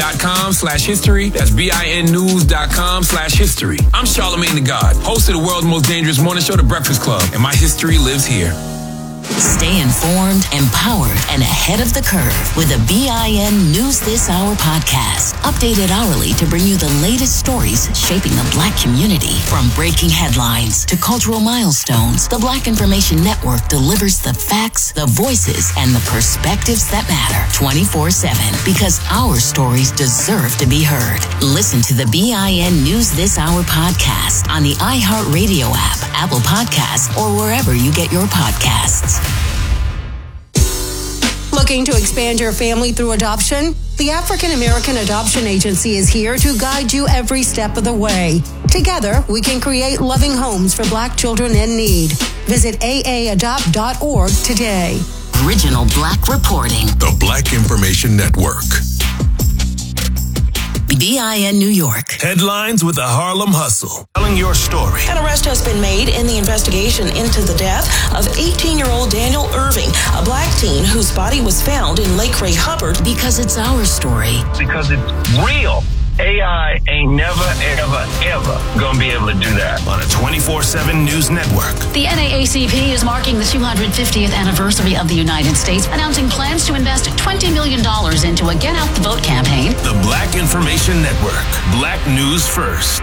BINnews.com/history. That's BINnews.com/history. I'm Charlamagne the God, host of the world's most dangerous morning show, The Breakfast Club, and my history lives here. Stay informed, empowered, and ahead of the curve with the BIN News This Hour podcast. Updated hourly to bring you the latest stories shaping the Black community. From breaking headlines to cultural milestones, the Black Information Network delivers the facts, the voices, and the perspectives that matter 24/7 because our stories deserve to be heard. Listen to the BIN News This Hour podcast on the iHeartRadio app, Apple Podcasts, or wherever you get your podcasts. Looking to expand your family through adoption? The African American Adoption Agency is here to guide you every step of the way. Together, we can create loving homes for Black children in need. Visit aadopt.org today. Original Black reporting. The Black Information Network. BIN New York. Headlines with the Harlem Hustle. Telling your story. An arrest has been made in the investigation into the death of 18-year-old Daniel Irving, a Black teen whose body was found in Lake Ray Hubbard. Because it's our story. Because it's real. AI ain't never, ever, ever gonna be able to do that. On a 24/7 news network. The NAACP is marking the 250th anniversary of the United States, announcing plans to invest $20 million into a Get Out the Vote campaign. The Black Information Network. Black news first.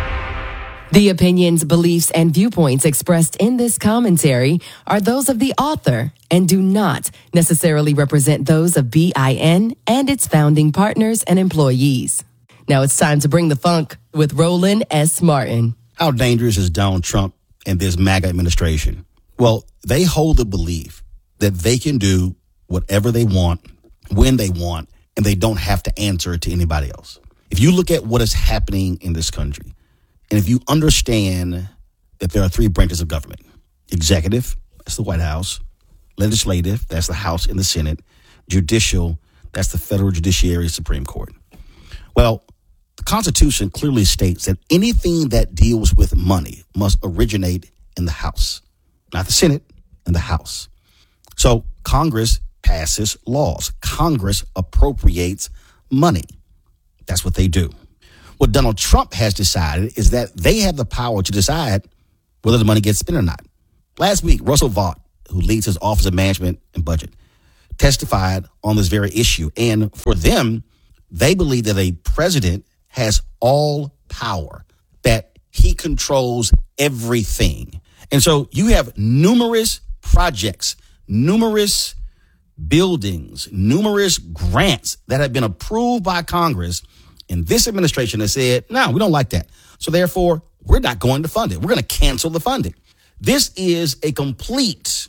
The opinions, beliefs, and viewpoints expressed in this commentary are those of the author and do not necessarily represent those of BIN and its founding partners and employees. Now it's time to bring the funk with Roland S. Martin. How dangerous is Donald Trump and this MAGA administration? Well, they hold the belief that they can do whatever they want, when they want, and they don't have to answer to anybody else. If you look at what is happening in this country, and if you understand that there are three branches of government, executive, that's the White House, legislative, that's the House and the Senate, judicial, that's the federal judiciary Supreme Court. Well, the Constitution clearly states that anything that deals with money must originate in the House, not the Senate, in the House. So Congress passes laws. Congress appropriates money. That's what they do. What Donald Trump has decided is that they have the power to decide whether the money gets spent or not. Last week, Russell Vought, who leads his Office of Management and Budget, testified on this very issue. And for them, they believe that a president has all power, that he controls everything. And so you have numerous projects, numerous buildings, numerous grants that have been approved by Congress. And this administration has said, no, we don't like that. So therefore, we're not going to fund it. We're going to cancel the funding. This is a complete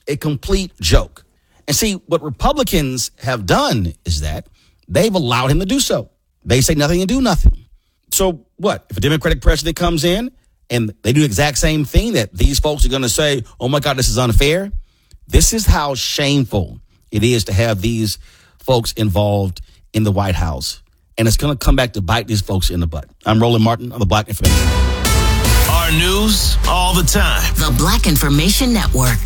joke. And see, what Republicans have done is that they've allowed him to do so. They say nothing and do nothing. So what? If a Democratic president comes in and they do the exact same thing, that these folks are going to say, oh my God, this is unfair. This is how shameful it is to have these folks involved in the White House. And it's going to come back to bite these folks in the butt. I'm Roland Martin of the Black Information. Our news all the time. The Black Information Network.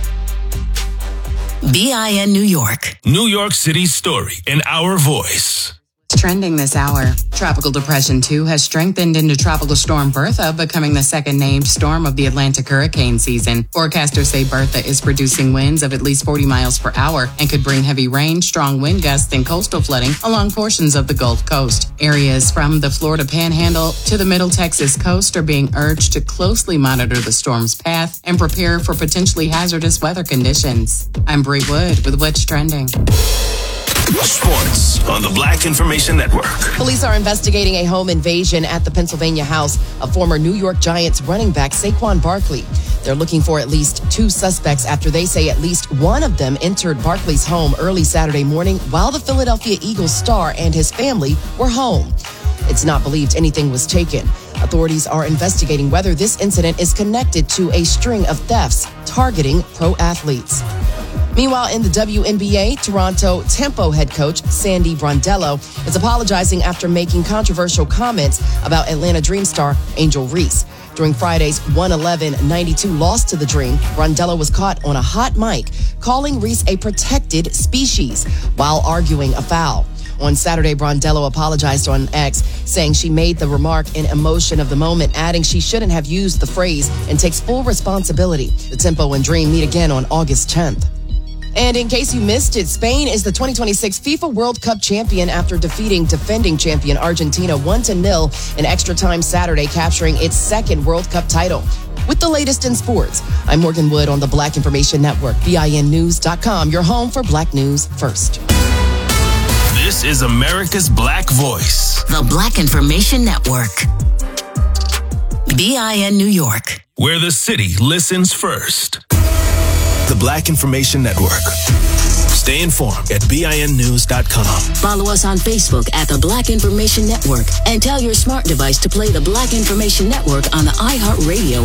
BIN New York. New York City's story in our voice. Trending this hour, Tropical Depression 2 has strengthened into Tropical Storm Bertha, becoming the second named storm of the Atlantic hurricane season. Forecasters say Bertha is producing winds of at least 40 miles per hour and could bring heavy rain, strong wind gusts, and coastal flooding along portions of the Gulf Coast. Areas from the Florida Panhandle to the Middle Texas coast are being urged to closely monitor the storm's path and prepare for potentially hazardous weather conditions. I'm Bree Wood with What's Trending. Sports on the Black Information Network. Police are investigating a home invasion at the Pennsylvania house of former New York Giants running back Saquon Barkley. They're looking for at least two suspects after they say at least one of them entered Barkley's home early Saturday morning while the Philadelphia Eagles star and his family were home. It's not believed anything was taken. Authorities are investigating whether this incident is connected to a string of thefts targeting pro athletes. Meanwhile, in the WNBA, Toronto Tempo head coach Sandy Brondello is apologizing after making controversial comments about Atlanta Dream star Angel Reese. During Friday's 111-92 loss to the Dream, Brondello was caught on a hot mic calling Reese a protected species while arguing a foul. On Saturday, Brondello apologized on X, saying she made the remark in emotion of the moment, adding she shouldn't have used the phrase and takes full responsibility. The Tempo and Dream meet again on August 10th. And in case you missed it, Spain is the 2026 FIFA World Cup champion after defeating defending champion Argentina 1-0 in extra time Saturday, capturing its second World Cup title. With the latest in sports, I'm Morgan Wood on the Black Information Network, BINnews.com, your home for Black News First. This is America's Black Voice. The Black Information Network. BIN New York. Where the city listens first. The Black Information Network. Stay informed at BINnews.com. Follow us on Facebook at the Black Information Network and tell your smart device to play the Black Information Network on the iHeartRadio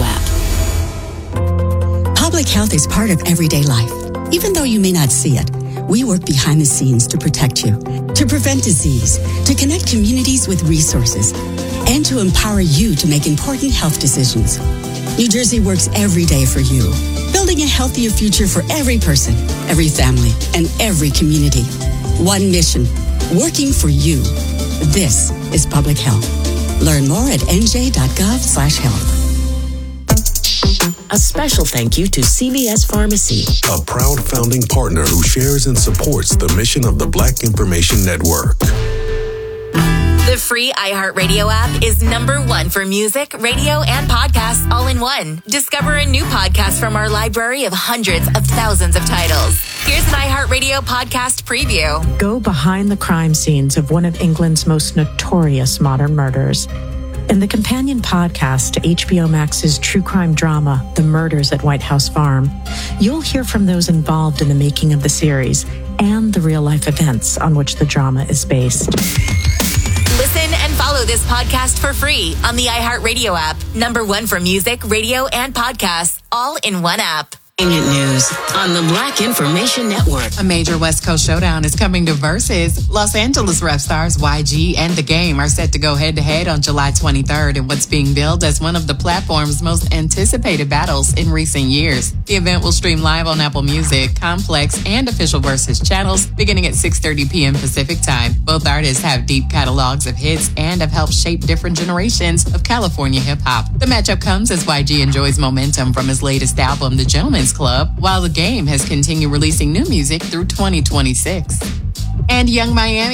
app. Public health is part of everyday life. Even though you may not see it, we work behind the scenes to protect you, to prevent disease, to connect communities with resources, and to empower you to make important health decisions. New Jersey works every day for you, building a healthier future for every person, every family, and every community. One mission, working for you. This is public health. Learn more at nj.gov/health. A special thank you to CVS Pharmacy, a proud founding partner who shares and supports the mission of the Black Information Network. The free iHeartRadio app is #1 for music, radio, and podcasts all in one. Discover a new podcast from our library of hundreds of thousands of titles. Here's an iHeartRadio podcast preview. Go behind the crime scenes of one of England's most notorious modern murders. In the companion podcast to HBO Max's true crime drama, The Murders at White House Farm, you'll hear from those involved in the making of the series and the real-life events on which the drama is based. Listen and follow this podcast for free on the iHeartRadio app. #1 for music, radio, and podcasts, all in one app. News on the Black Information Network. A major West Coast showdown is coming to Versus. Los Angeles rap stars YG and The Game are set to go head-to-head on July 23rd in what's being billed as one of the platform's most anticipated battles in recent years. The event will stream live on Apple Music, Complex, and official Versus channels beginning at 6:30 p.m. Pacific time. Both artists have deep catalogs of hits and have helped shape different generations of California hip-hop. The matchup comes as YG enjoys momentum from his latest album, The Gentleman's Club, while The Game has continued releasing new music through 2026. And Young Miami